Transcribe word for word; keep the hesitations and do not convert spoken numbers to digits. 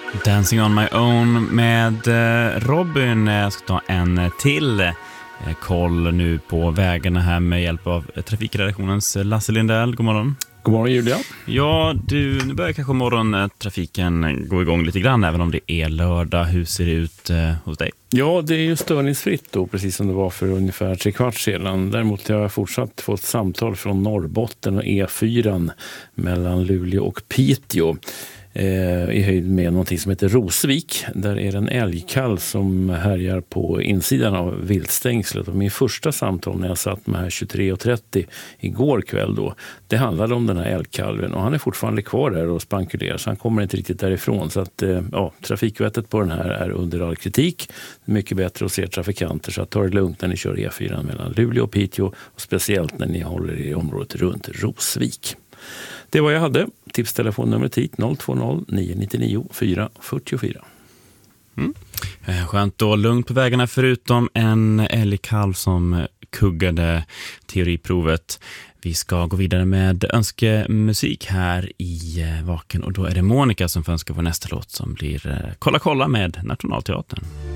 Dancing on my own med Robin. Jag ska ta en till koll nu på vägarna här med hjälp av trafikredaktionens Lasse Lindell. God morgon. God morgon Julia. Ja, du, nu börjar kanske morgontrafiken gå igång lite grann även om det är lördag. Hur ser det ut eh, hos dig? Ja, det är ju störningsfritt då, precis som det var för ungefär tre kvart sedan. Däremot har jag fortsatt fått samtal från Norrbotten och E fyra mellan Luleå och Piteå. Eh, i höjd med någonting som heter Rosvik. Där är det en älgkalv som härjar på insidan av viltstängslet. Och min första samtal när jag satt med här tjugotre och trettio igår kväll då, det handlade om den här älgkalven. Och han är fortfarande kvar där och spankulerar, så han kommer inte riktigt därifrån. Så att eh, ja, trafikvettet på den här är under all kritik. Mycket bättre att se trafikanter, så att ta det lugnt när ni kör E fyra mellan Luleå och Piteå. Och speciellt när ni håller i området runt Rosvik. Det var jag hade. Tipstelefonnumret hit noll två noll nio nio nio fyra fyra fyra. Mm. Skönt och lugnt på vägarna förutom en älgkalv som kuggade teoriprovet. Vi ska gå vidare med önskemusik här i Vaken och då är det Monica som får önska på nästa låt som blir Kolla kolla med Nationalteatern.